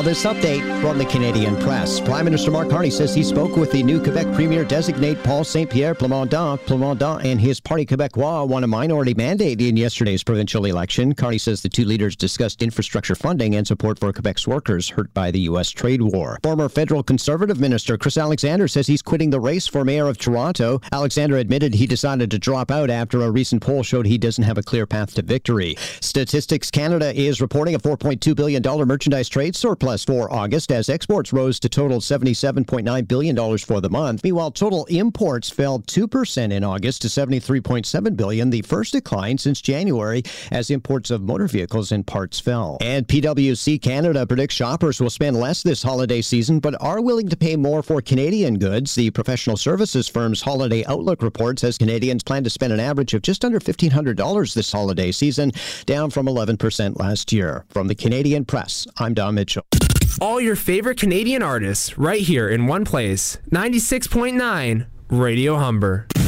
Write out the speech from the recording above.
Now this update from the Canadian Press. Prime Minister Mark Carney says he spoke with the new Quebec Premier designate Paul Saint-Pierre Plamondon. Plamondon and his Parti Québécois won a minority mandate in yesterday's provincial election. Carney says the two leaders discussed infrastructure funding and support for Quebec's workers hurt by the U.S. trade war. Former federal Conservative Minister Chris Alexander says he's quitting the race for mayor of Toronto. Alexander admitted he decided to drop out after a recent poll showed he doesn't have a clear path to victory. Statistics Canada is reporting a $4.2 billion merchandise trade surplus for August as exports rose to total $77.9 billion for the month. Meanwhile, total imports fell 2% in August to $73.7 billion, the first decline since January as imports of motor vehicles and parts fell. And PwC Canada predicts shoppers will spend less this holiday season but are willing to pay more for Canadian goods. The professional services firm's Holiday Outlook report says Canadians plan to spend an average of just under $1,500 this holiday season, down from 11% last year. From the Canadian Press, I'm Don Mitchell. All your favorite Canadian artists right here in one place. 96.9 Radio Humber.